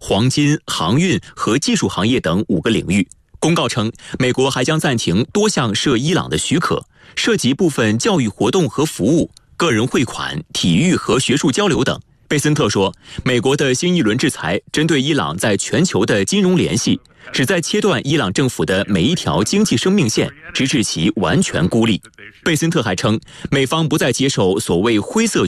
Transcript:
黄金、航运和技术行业等5个领域。公告称，美国还将暂停多项涉伊朗的许可，涉及部分教育活动和服务、个人汇款、体育和学术交流等。贝森特说，美国的新一轮制裁针对伊朗在全球的金融联系，旨在切断伊朗政府的每一条经济生命线，直至其完全孤立。贝森特还称，美方不再接受所谓灰色